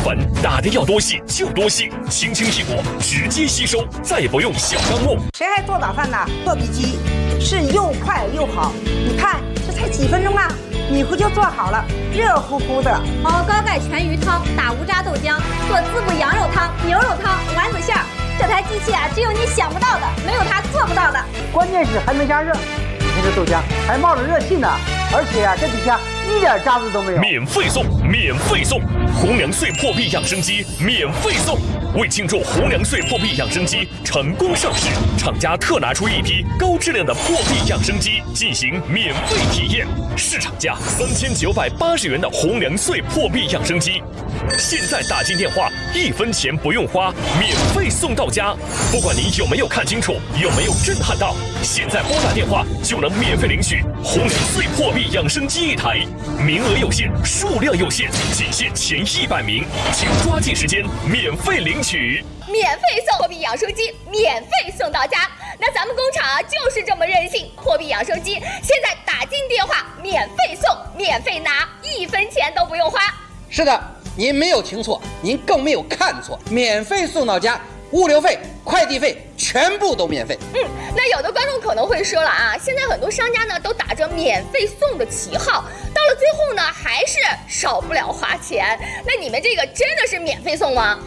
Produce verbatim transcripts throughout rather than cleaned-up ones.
粉，打的要多细就多细，轻轻一裹，直接吸收，再也不用小钢沫。 谁还做早饭呢？破壁机是又快又好，你看这才几分钟啊，米糊就做好了，热乎乎的。 熬高钙全鱼汤，打无渣豆浆，做滋补羊肉汤、牛肉汤、丸子馅儿。这台机器啊，只有你想不到的，没有它做不到的。 关键是还能加热，你看这豆浆还冒着热气呢，而且啊，这底下一点渣子都没有。 免费送，免费送，红粮穗破壁养生机免费送。为庆祝红粮穗破壁养生机成功上市，厂家特拿出一批高质量的破壁养生机进行免费体验，市场价三千九百八十元的红粮穗破壁养生机，现在打进电话，一分钱不用花，免费送到家。不管你有没有看清楚，有没有震撼到，现在拨打电话就能免费领取红粮穗破壁养生机一台，名额有限，数量有限，仅限前一百名，请抓紧时间免费领取。 免费送破壁养生机，免费送到家。那咱们工厂啊就是这么任性，破壁养生机现在打进电话，免费送，免费拿，一分钱都不用花。 是的，您没有听错，您更没有看错，免费送到家，物流费、快递费全部都免费。 嗯，那有的观众可能会说了啊，现在很多商家呢都打着免费送的旗号，到了最后呢还是少不了花钱。那你们这个真的是免费送吗？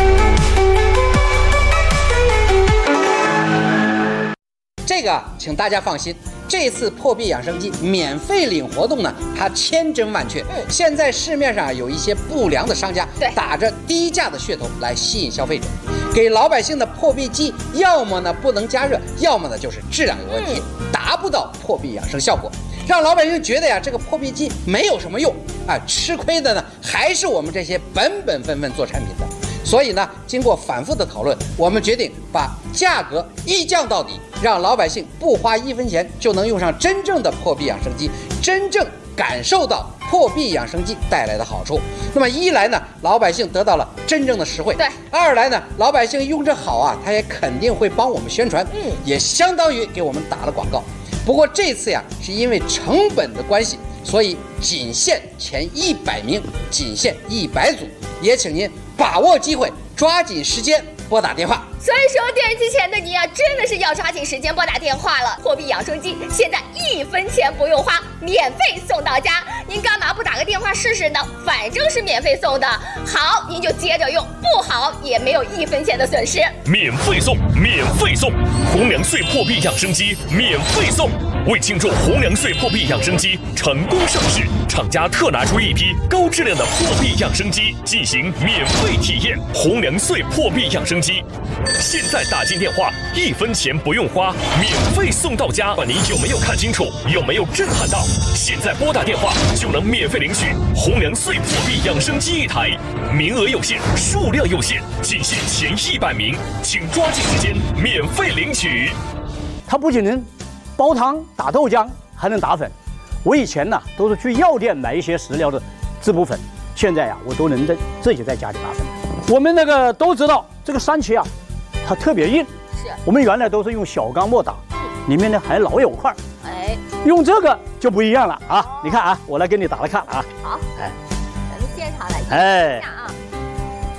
这个请大家放心，这次破壁养生机免费领活动呢，它千真万确。嗯，现在市面上有一些不良的商家，打着低价的噱头来吸引消费者，给老百姓的破壁机要么呢不能加热，要么呢就是质量有问题，嗯、达不到破壁养生效果，让老百姓觉得呀这个破壁机没有什么用啊，吃亏的呢还是我们这些本本分分做产品的。所以呢，经过反复的讨论，我们决定把价格一降到底，让老百姓不花一分钱就能用上真正的破壁养生机，真正感受到破壁养生机带来的好处。那么一来呢，老百姓得到了真正的实惠；对，二来呢，老百姓用着好啊，他也肯定会帮我们宣传，嗯，也相当于给我们打了广告。不过这次呀，是因为成本的关系，所以仅限前一百名，仅限一百组，也请您把握机会，抓紧时间拨打电话。 所以说，电视机前的你啊，真的是要抓紧时间拨打电话了。破壁养生机现在一分钱不用花，免费送到家。您干嘛不打个电话试试呢？反正是免费送的，好您就接着用，不好也没有一分钱的损失。 免费送，免费送，红粮穗破壁养生机免费送。为庆祝红粮穗破壁养生机成功上市，厂家特拿出一批高质量的破壁养生机进行免费体验。红粮穗破壁养生机，现在打进电话，一分钱不用花，免费送到家。管你有没有看清楚，有没有震撼到，现在拨打电话就能免费领取红粮穗破壁养生机一台，名额有限，数量有限，仅限前一百名，请抓紧时间免费领取。 它不仅能煲汤打豆浆，还能打粉。我以前呢都是去药店买一些食疗的滋补粉，现在呀我都能在自己在家里打粉。我们那个都知道这个山茄啊，它特别硬，是我们原来都是用小钢沫打，里面呢还老有块，哎，用这个就不一样了啊！哦、你看啊，我来给你打来看啊。 好，哎，咱们现场来哎。 啊。